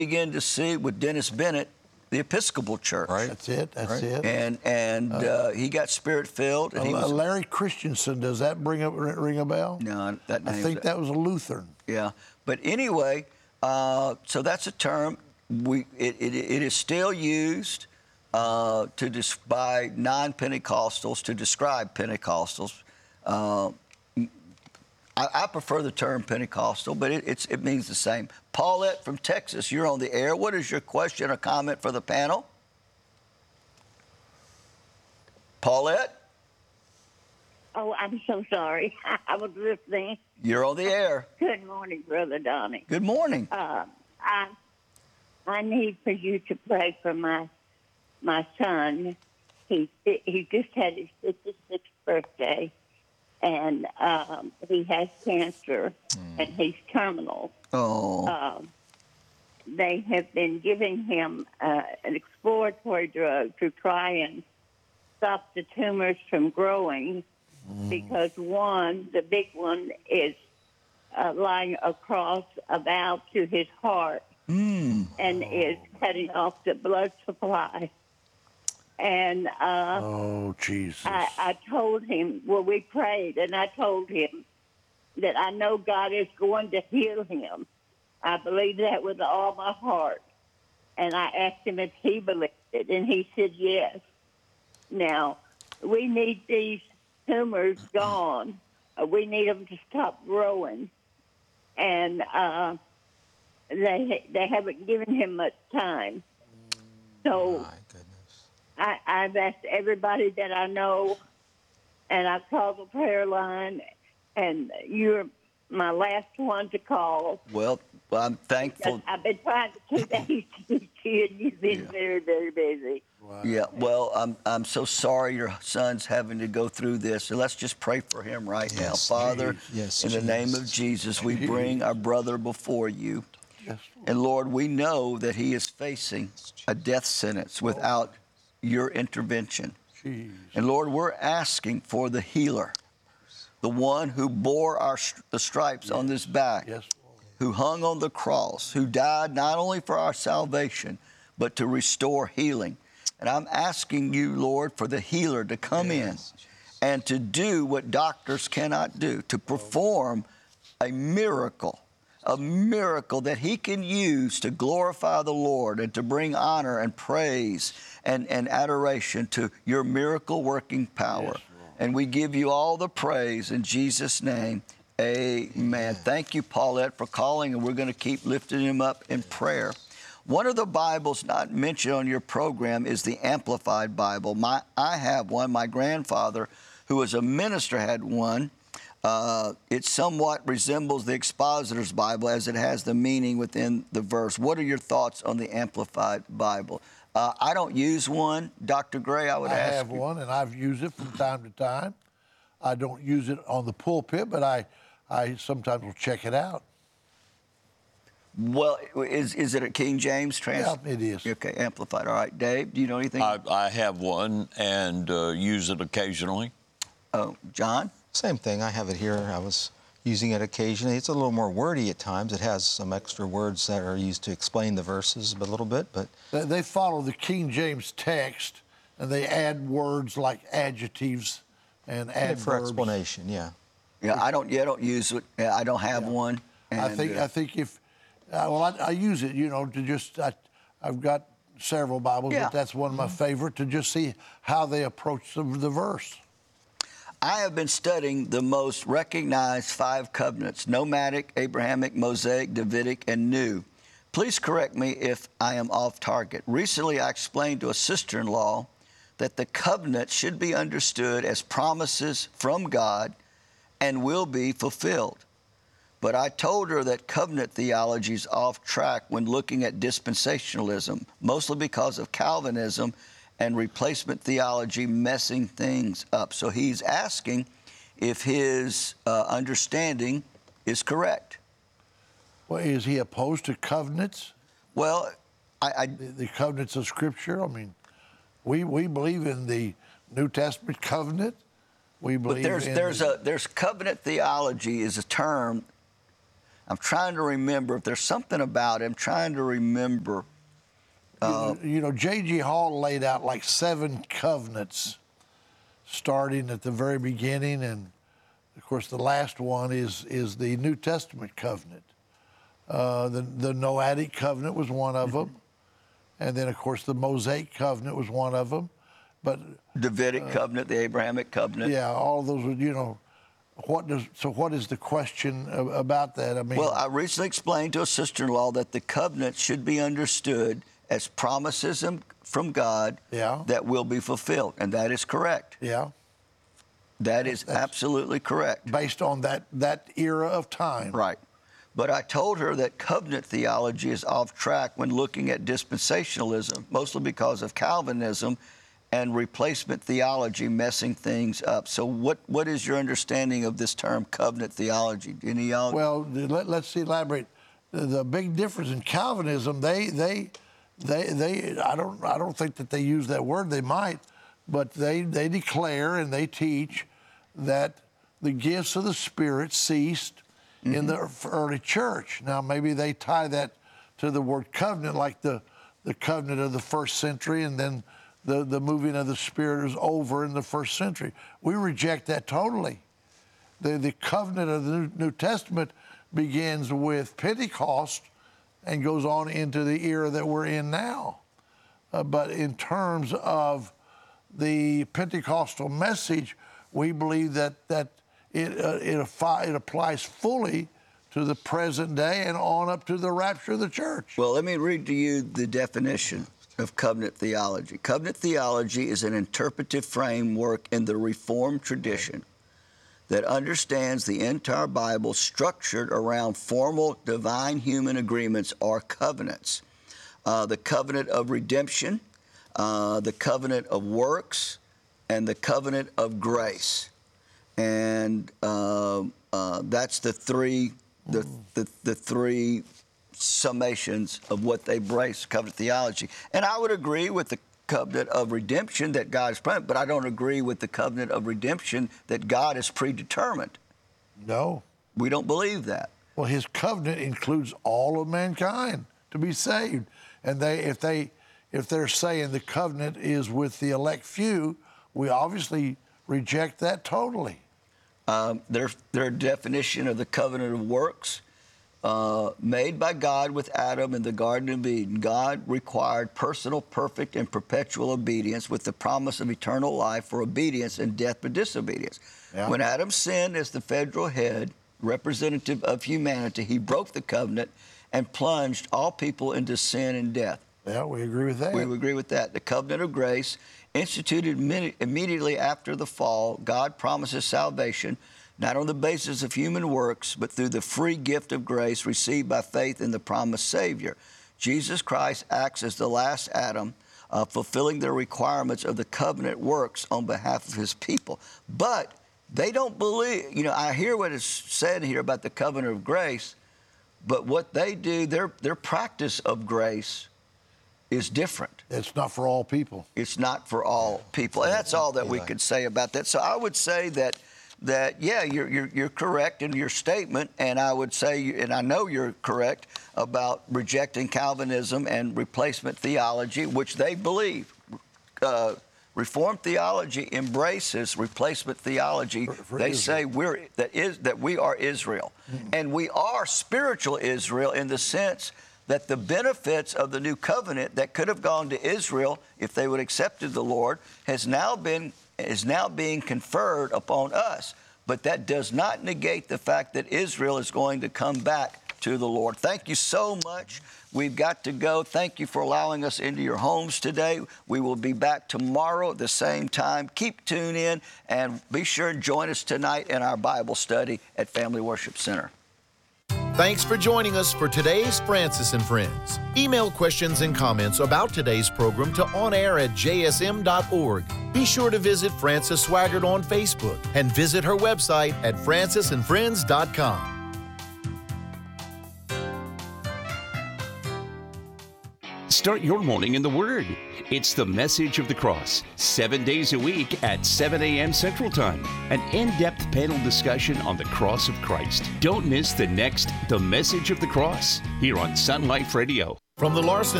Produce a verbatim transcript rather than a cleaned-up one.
begin to see with Dennis Bennett the Episcopal Church. Right. That's it. That's Right. it. And and uh, uh, he got spirit-filled. And he uh, was, Larry Christensen, does that bring a, ring a bell? no, that I name's- think that was a Lutheran. Yeah, but anyway, uh, so that's a term. We it, it, it is still used uh, to dis- by non-Pentecostals to describe Pentecostals. Uh, I, I prefer the term Pentecostal, but it, it's, it means the same. Paulette from Texas, you're on the air. What is your question or comment for the panel? Paulette? Oh, I'm so sorry. I was listening. You're on the air. Good morning, Brother Donnie. Good morning. Uh, I I need for you to pray for my my son. He he just had his fifty-sixth birthday, and um, he has cancer, mm. and he's terminal. Oh. Um, they have been giving him uh, an exploratory drug to try and stop the tumors from growing. Because one, the big one, is uh, lying across a valve to his heart mm. and is cutting off the blood supply. And uh, oh, Jesus! I, I told him, well, we prayed, and I told him that I know God is going to heal him. I believe that with all my heart. And I asked him if he believed it, and he said yes. Now, we need these tumors gone. Uh, we need them to stop growing, and uh, they they haven't given him much time. So My goodness. I, I've asked everybody that I know, and I've called the prayer line, and you're my last one to call. Well, well I'm thankful. I've been trying to two days to get you, and you've been Yeah. very, very busy. Wow. Yeah, well, I'm I'm so sorry your son's having to go through this. So let's just pray for him right now. Yes, Father, yes, in the name of Jesus. Jesus, we bring our brother before you. Yes, And Lord, we know that he is facing a death sentence without your intervention. Jeez. And Lord, we're asking for the healer, the one who bore our the stripes on this back, Yes, Lord. who hung on the cross, who died not only for our salvation, but to restore healing. And I'm asking you, Lord, for the healer to come Yes. in and to do what doctors cannot do, to perform a miracle, a miracle that he can use to glorify the Lord and to bring honor and praise and, and adoration to your miracle-working power. Yes, Lord. And we give you all the praise in Jesus' name. Amen. Amen. Thank you, Paulette, for calling, and we're going to keep lifting him up in prayer. One of the Bibles not mentioned on your program is the Amplified Bible. My, I have one. My grandfather, who was a minister, had one. Uh, it somewhat resembles the Expositor's Bible as it has the meaning within the verse. What are your thoughts on the Amplified Bible? Uh, I don't use one. Doctor Gray, I would I ask have you. one, and I've used it from time to time. I don't use it on the pulpit, but I, I sometimes will check it out. Well, is is it a King James trans? Yeah, it is. Okay, Amplified. All right, Dave, do you know anything? I, I have one and uh, use it occasionally. Oh, John? Same thing. I have it here. I was using it occasionally. It's a little more wordy at times. It has some extra words that are used to explain the verses a little bit, but They, they follow the King James text, and they add words like adjectives and for adverbs. explanation, yeah. Yeah, I don't. Yeah, I don't use it. Yeah, I don't have one. I and, think uh, I think if uh, well, I, I use it, you know, to just I, I've got several Bibles, Yeah. but that's one of my favorite to just see how they approach the, the verse. I have been studying the most recognized five covenants: Nomadic, Abrahamic, Mosaic, Davidic, and New. Please correct me if I am off target. Recently, I explained to a sister-in-law that the covenant should be understood as promises from God and will be fulfilled. But I told her that covenant theology is off track when looking at dispensationalism, mostly because of Calvinism and replacement theology messing things up. So he's asking if his uh, understanding is correct. Well, is he opposed to covenants? Well, I, I The, the covenants of Scripture? I mean, we we believe in the New Testament covenant. We but believe there's in there's the, a there's covenant theology is a term I'm trying to remember if there's something about it. I'm trying to remember. Uh, you, you know, J G Hall laid out like seven covenants starting at the very beginning, and of course the last one is is the New Testament covenant. Uh, the the Noahic covenant was one of them, and then of course the Mosaic covenant was one of them. But Davidic uh, covenant, the Abrahamic covenant. Yeah, all of those were, you know. What does so? What is the question about that? I mean, well, I recently explained to a sister-in-law that the covenant should be understood as promises from God yeah. that will be fulfilled, and that is correct. Yeah, that is That's absolutely correct. Based on that that era of time, right? But I told her that covenant theology is off track when looking at dispensationalism, mostly because of Calvinism and replacement theology messing things up. So what, what is your understanding of this term covenant theology? Any y'all? Well, let, let's elaborate. The, the big difference in Calvinism, they, they, they, they, I don't, I don't think that they use that word. They might, but they, they declare and they teach that the gifts of the Spirit ceased mm-hmm. in the early church. Now, maybe they tie that to the word covenant, like the, the covenant of the first century, and then The, the moving of the Spirit is over in the first century. We reject that totally. The, the covenant of the New, New Testament begins with Pentecost and goes on into the era that we're in now. Uh, but in terms of the Pentecostal message, we believe that, that it, uh, it, it applies fully to the present day and on up to the rapture of the church. Well, let me read to you the definition of covenant theology. Covenant theology is an interpretive framework in the Reformed tradition that understands the entire Bible structured around formal divine human agreements or covenants. Uh, the covenant of redemption, uh, the covenant of works, and the covenant of grace. And uh, uh, that's the three, the, the, the three summations of what they embrace covenant theology. And I would agree with the covenant of redemption that God is present, but I don't agree with the covenant of redemption that God is predetermined. No. We don't believe that. Well, his covenant includes all of mankind to be saved. And they if they if they're saying the covenant is with the elect few, we obviously reject that totally. Um, their their definition of the covenant of works Uh, made by God with Adam in the Garden of Eden. God required personal, perfect, and perpetual obedience with the promise of eternal life for obedience and death for disobedience. Yeah. When Adam sinned as the federal head, representative of humanity, he broke the covenant and plunged all people into sin and death. Yeah, we agree with that. We agree with that. The covenant of grace, instituted immediately after the fall, God promises salvation not on the basis of human works, but through the free gift of grace received by faith in the promised Savior. Jesus Christ acts as the last Adam, uh, fulfilling the requirements of the covenant works on behalf of his people. But they don't believe, you know, I hear what is said here about the covenant of grace, but what they do, their, their practice of grace is different. It's not for all people. It's not for all people. And that's all that we could say about that. So I would say that that, yeah, you're, you're, you're correct in your statement, and I would say, and I know you're correct, about rejecting Calvinism and replacement theology, which they believe. Uh, Reformed theology embraces replacement theology. For, for they Israel. say we're, that, is, that we are Israel. Mm-hmm. And we are spiritual Israel in the sense that the benefits of the new covenant that could have gone to Israel if they would have accepted the Lord has now been is now being conferred upon us. But that does not negate the fact that Israel is going to come back to the Lord. Thank you so much. We've got to go. Thank you for allowing us into your homes today. We will be back tomorrow at the same time. Keep tuned in and be sure and join us tonight in our Bible study at Family Worship Center. Thanks for joining us for today's Francis and Friends. Email questions and comments about today's program to onair at j s m dot org. Be sure to visit Frances Swaggart on Facebook and visit her website at francis and friends dot com. Start your morning in the Word. It's the Message of the Cross, seven days a week at seven a.m. Central Time. An in-depth panel discussion on the cross of Christ. Don't miss the next The Message of the Cross here on Sun Life Radio. From the Larson